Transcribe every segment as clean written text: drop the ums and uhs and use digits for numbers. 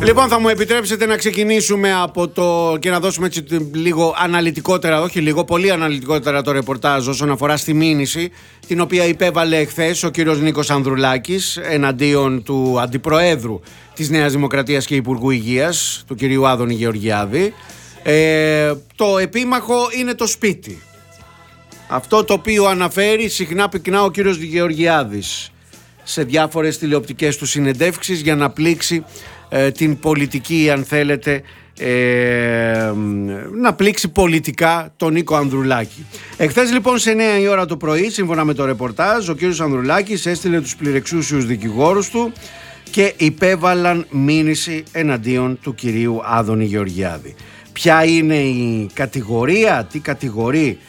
Λοιπόν, θα μου επιτρέψετε να ξεκινήσουμε από και να δώσουμε έτσι λίγο αναλυτικότερα, όχι λίγο, πολύ αναλυτικότερα το ρεπορτάζ όσον αφορά στη μήνυση την οποία υπέβαλε εχθές ο κύριος Νίκος Ανδρουλάκης εναντίον του Αντιπροέδρου της Νέας Δημοκρατίας και Υπουργού Υγείας, του κυρίου Άδωνη Γεωργιάδη. Το επίμαχο είναι το σπίτι. Αυτό το οποίο αναφέρει συχνά πυκνά ο κύριος Γεωργιάδης σε διάφορες τηλεοπτικές του συνεντεύξεις για να πλήξει την πολιτική, αν θέλετε, να πλήξει πολιτικά τον Νίκο Ανδρουλάκη. Εχθές λοιπόν σε 9 η ώρα το πρωί, σύμφωνα με το ρεπορτάζ, ο κύριος Ανδρουλάκης έστειλε τους πληρεξούσιους δικηγόρους του και υπέβαλαν μήνυση εναντίον του κυρίου Άδωνη Γεωργιάδη. Ποια είναι η κατηγορία, τι κατηγορεί,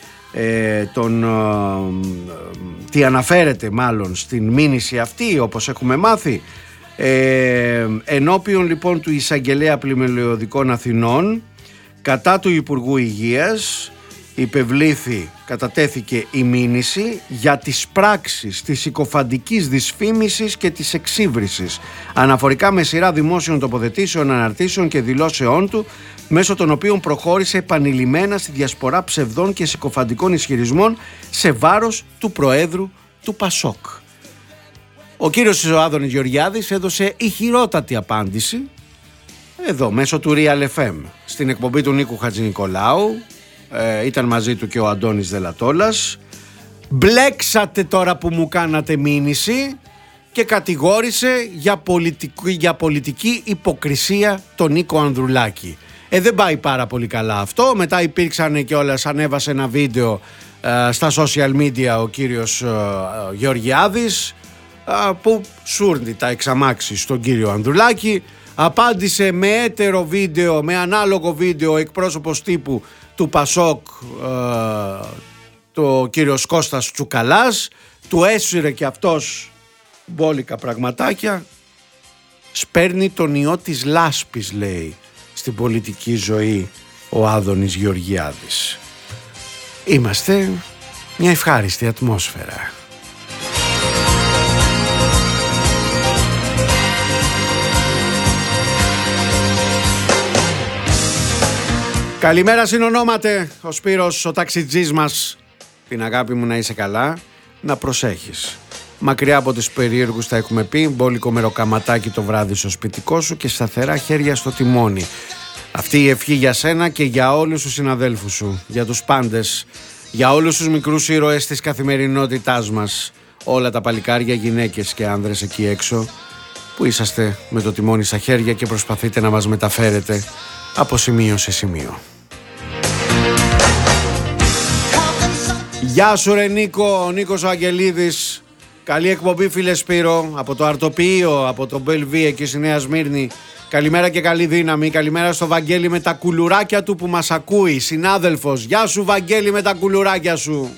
τι αναφέρεται μάλλον στην μήνυση αυτή, όπως έχουμε μάθει? Ενώπιον λοιπόν του Εισαγγελέα Πλημελιωδικών Αθηνών κατά του Υπουργού Υγείας κατατέθηκε η μήνυση για τις πράξεις της συκοφαντικής δυσφήμισης και της εξύβρισης αναφορικά με σειρά δημόσιων τοποθετήσεων, αναρτήσεων και δηλώσεών του, μέσω των οποίων προχώρησε επανειλημμένα στη διασπορά ψευδών και συκοφαντικών ισχυρισμών σε βάρος του Προέδρου του Πασόκ. Ο κύριος Άδωνης Γεωργιάδης έδωσε ηχηρότατη απάντηση εδώ μέσω του Real FM στην εκπομπή του Νίκου Χατζηνικολάου. Ήταν μαζί του και ο Αντώνης Δελατόλας. Μπλέξατε τώρα που μου κάνατε μήνυση, και κατηγόρησε για πολιτική υποκρισία τον Νίκο Ανδρουλάκη. Δεν πάει πάρα πολύ καλά αυτό. Μετά υπήρξαν κιόλας, ανέβασε ένα βίντεο στα social media ο κύριος Γεωργιάδης, που σούρνει τα εξαμάξει στον κύριο Ανδρουλάκη. Απάντησε με έτερο βίντεο, με ανάλογο βίντεο, εκπρόσωπος τύπου του Πασόκ, το κύριος Κώστας Τσουκαλάς. Του έσυρε και αυτός μπόλικα πραγματάκια. Σπέρνει τον ιό της λάσπης, λέει, στην πολιτική ζωή ο Άδωνης Γεωργιάδης. Είμαστε μια ευχάριστη ατμόσφαιρα. Καλημέρα συνονόματε, ο Σπύρος, ο ταξιτζής μας. Την αγάπη μου, να είσαι καλά, να προσέχεις. Μακριά από τους περίεργους τα έχουμε πει, μπόλικο μεροκαματάκι το βράδυ στο σπιτικό σου και σταθερά χέρια στο τιμόνι. Αυτή η ευχή για σένα και για όλους τους συναδέλφους σου, για τους πάντες, για όλους τους μικρούς ήρωες της καθημερινότητάς μας, όλα τα παλικάρια, γυναίκες και άνδρες εκεί έξω που είσαστε με το τιμόνι στα χέρια και προσπαθείτε να μας μεταφέρετε από σημείο σε σημείο. Γεια σου ρε Νίκο, ο Νίκος ο Αγγελίδης. Καλή εκπομπή φίλε Σπύρο, από το Αρτοποιείο, από το Μπελβί εκεί στη Νέα Σμύρνη. Καλημέρα και καλή δύναμη. Καλημέρα στο Βαγγέλη με τα κουλουράκια του που μας ακούει, συνάδελφος. Γεια σου Βαγγέλη με τα κουλουράκια σου.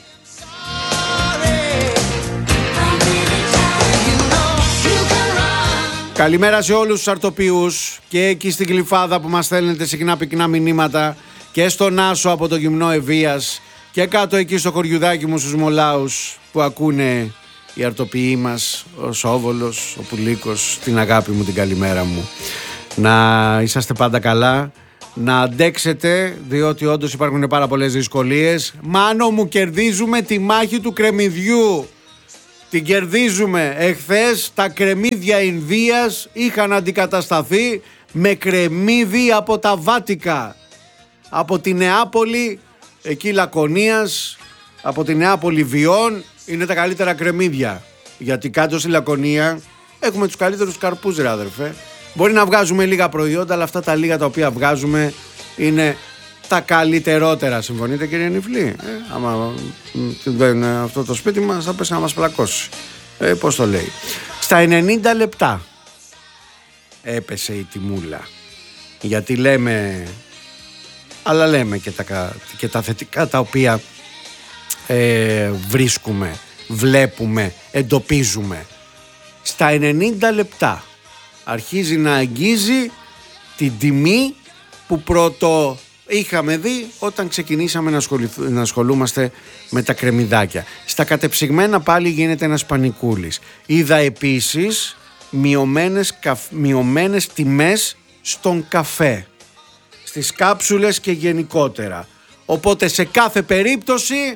Καλημέρα σε όλους τους αρτοποιούς και εκεί στην Γλυφάδα που μας στέλνετε συχνά πυκνά μηνύματα, και στον Άσο από το Γυμνό Ευβίας και κάτω εκεί στο χωριουδάκι μου στους Μολάους που ακούνε οι αρτοποιοί μας, ο Σόβολος, ο Πουλίκος. Την αγάπη μου, την καλημέρα μου. Να είσαστε πάντα καλά, να αντέξετε, διότι όντως υπάρχουν πάρα πολλές δυσκολίες. Μάνο μου, κερδίζουμε τη μάχη του κρεμμυδιού. Την κερδίζουμε. Εχθές τα κρεμμύδια Ινδίας είχαν αντικατασταθεί με κρεμμύδι από τα Βάτικα. Από τη Νεάπολη, εκεί Λακωνίας, από τη Νεάπολη Βιών, είναι τα καλύτερα κρεμμύδια. Γιατί κάτω στη Λακωνία έχουμε τους καλύτερους καρπούς, ρε αδερφέ. Μπορεί να βγάζουμε λίγα προϊόντα, αλλά αυτά τα λίγα τα οποία βγάζουμε είναι τα καλύτερότερα. Συμφωνείτε κύριε Νιφλή? Άμα δεν αυτό το σπίτι μας θα πέσει να μας πλακώσει. Πώς το λέει? Στα 90 λεπτά έπεσε η τιμούλα. Γιατί λέμε, αλλά λέμε και τα θετικά τα οποία βρίσκουμε, βλέπουμε, εντοπίζουμε. Στα 90 λεπτά αρχίζει να αγγίζει την τιμή που πρώτο είχαμε δει όταν ξεκινήσαμε να ασχολούμαστε με τα κρεμμυδάκια. Στα κατεψυγμένα πάλι γίνεται ένας πανικούλης. Είδα επίσης μειωμένες τιμές στον καφέ, στις κάψουλες και γενικότερα. Οπότε σε κάθε περίπτωση,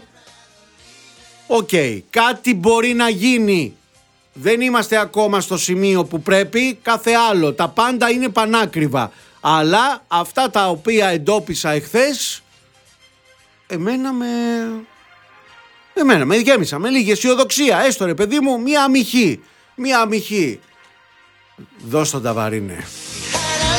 κάτι μπορεί να γίνει. Δεν είμαστε ακόμα στο σημείο που πρέπει, κάθε άλλο. Τα πάντα είναι πανάκριβα. Αλλά αυτά τα οποία εντόπισα εχθές, εμένα με γέμισα με λίγη αισιοδοξία. Έστω ρε παιδί μου, μία αμυχή. Δώσ' τον Ταβαρίνε.